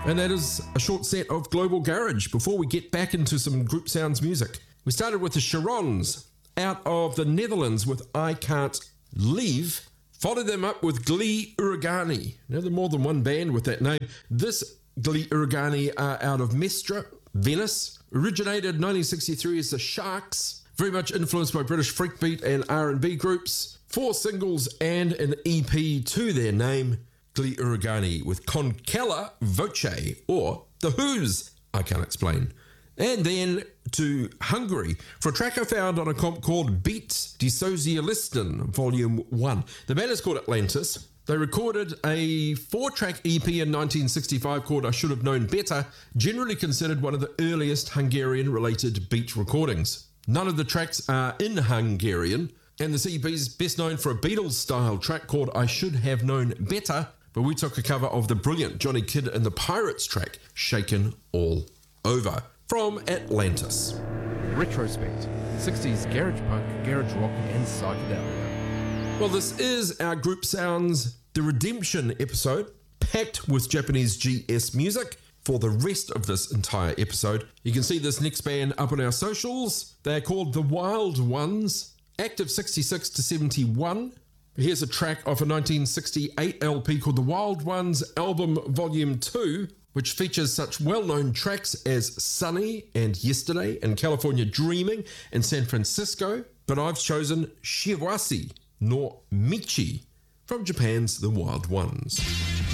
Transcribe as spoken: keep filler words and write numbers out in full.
And that is a short set of Global Garage before we get back into some group sounds music. We started with the Charons out of the Netherlands with I Can't Leave. Followed them up with Glee Uragani. Now, there are more than one band with that name. This Glee Uragani are out of Mestre, Venice. Originated nineteen sixty-three as the Sharks. Very much influenced by British freakbeat and R and B groups. Four singles and an E P to their name. Glee Uragani with Con Cala Voce, or The Who's, I Can't Explain. And then to Hungary for a track I found on a comp called Beats de Socialisten, Volume one. The band is called Atlantis. They recorded a four-track E P in nineteen sixty-five called I Should Have Known Better, generally considered one of the earliest Hungarian-related beat recordings. None of the tracks are in Hungarian, and the E P is best known for a Beatles-style track called I Should Have Known Better, but we took a cover of the brilliant Johnny Kidd and the Pirates track, Shaken All Over, from Atlantis. Retrospect, sixties garage punk, garage rock and psychedelia. Well, this is our Group Sounds The Redemption episode, packed with Japanese G S music for the rest of this entire episode. You can see this next band up on our socials. They're called The Wild Ones, active sixty-six to seventy-one. Here's a track off a nineteen sixty-eight L P called The Wild Ones Album Volume two, which features such well-known tracks as Sunny and Yesterday and California Dreaming and San Francisco. But I've chosen Shiwasi no Michi from Japan's The Wild Ones.